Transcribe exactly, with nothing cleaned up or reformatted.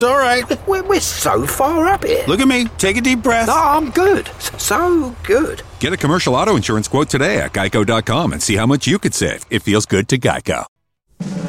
All right. We're, we're so far up here. Look at me. Take a deep breath. No, I'm good. So good. Get a commercial auto insurance quote today at geico dot com and see how much you could save. It feels good to Geico.